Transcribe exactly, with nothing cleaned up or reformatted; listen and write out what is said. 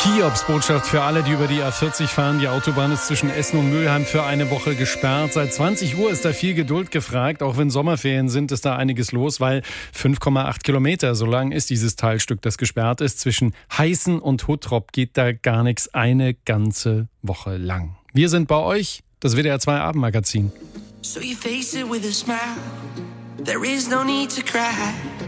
Hiobsbotschaft für alle, die über die A vierzig fahren. Die Autobahn ist zwischen Essen und Mülheim für eine Woche gesperrt. Seit zwanzig Uhr ist da viel Geduld gefragt. Auch wenn Sommerferien sind, ist da einiges los, weil fünf Komma acht Kilometer, so lang ist dieses Teilstück, das gesperrt ist. Zwischen Heißen und Huttrop geht da gar nichts, eine ganze Woche lang. Wir sind bei euch, das W D R zwei Abendmagazin. So you face it with a smile. There is no need to cry.